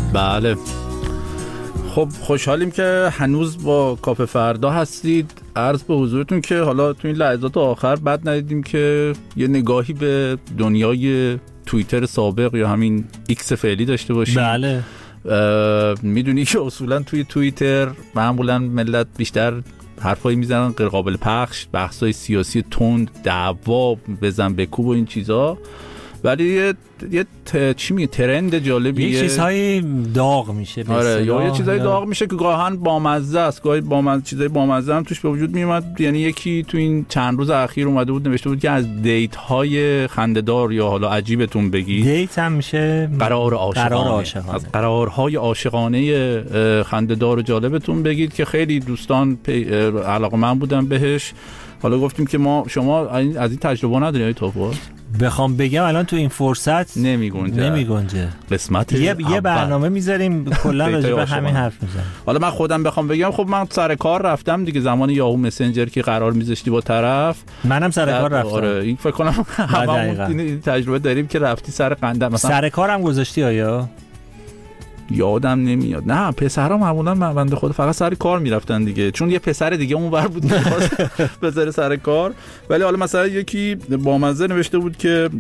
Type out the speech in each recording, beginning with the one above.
بله. خب خوشحالیم که هنوز با کافه فردا هستید. عرض به حضورتون که حالا تو این لحظات آخر بد ندیدیم که یه نگاهی به دنیای توییتر سابق یا همین ایکس فعلی داشته باشیم. بله. میدونی که اصولا توی توییتر معمولا ملت بیشتر حرفایی میزنن غیر قابل پخش، بحثای سیاسی تند، دعوا، بزن بکوب و این چیزا، ولی یه چی میگه ترند جالبیه، یه چیزهای داغ میشه. آره، یا یه چیزهای داغ میشه که گاهن بامزه است، گاهی چیزای بامزه هم توش به وجود میومد. یعنی یکی تو این چند روز اخیر اومده بود نوشته بود که از دیت های خنده‌دار یا حالا عجیبتون بگید، دیت هم میشه قرار عاشقانه، از قرارهای عاشقانه خنده‌دار و جالبتون بگید که خیلی دوستان علاقه‌مند بودن بهش. حالا گفتیم که شما از این تجربه ندارید توفیق؟ بخوام بگم الان تو این فرصت نمیگنجه. قسمت یه برنامه میذاریم کلا راجع به همین حرف میزنیم. حالا من خودم بخوام بگم، خب من سر کار رفتم دیگه، زمان یاهو مسنجر که قرار میذاشتی با طرف، منم سر کار رفتم. آره، این فکر کنم هممون این تجربه داریم که رفتی سر قنده مثلا. سر کارم گذاشتی آیا؟ یادم نمیاد. نه، پسرا معمولا بنده خود فقط سر کار میرفتن دیگه، چون یه پسر دیگه اونور بود می‌خواست بذاره سر کار. ولی حالا مثلا یکی بامزه نوشته بود که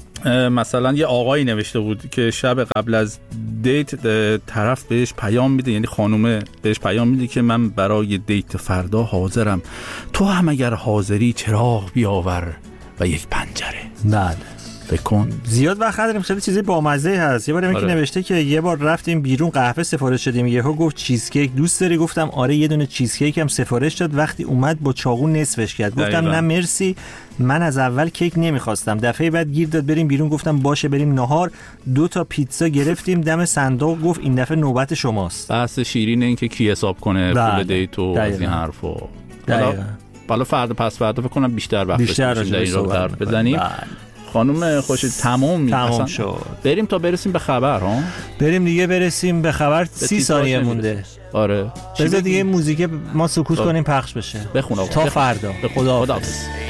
مثلا یه آقایی نوشته بود که شب قبل از دیت طرف بهش پیام میده، یعنی خانومه بهش پیام میده که من برای دیت فردا حاضرم، تو هم اگر حاضری چراغ بیاور و یک پنجره. بله. بکن. زیاد وقت نداریم، خیلی چیزای بامزه هست. یه بار یکی نوشته که یه بار رفتیم بیرون قهوه سفارش شدیم، یهو گفت چیزکیک دوست داری؟ گفتم آره، یه دونه چیزکیک هم سفارش داد. وقتی اومد با چاقو نصفش کرد. گفتم نه مرسی، من از اول کیک نمیخواستم. دفعه بعد گیر داد بریم بیرون، گفتم باشه بریم نهار. 2 تا پیتزا گرفتیم دم صندوق، گفت این دفعه نوبت شماست. بحث شیرین این که کی حساب کنه پول دیت و از این حرفا. حالا فردا پس فردا فکر کنم بیشتر وقت داریم بزنیم. خانم خوشی تمام شد. بریم تا برسیم به خبر ها. بریم دیگه، برسیم به خبر. 30 ثانیه مونده. آره. بذار دیگه موزیک ما سکوت کنیم پخش بشه. بخون آقا. تا فردا. به خدا حافظ.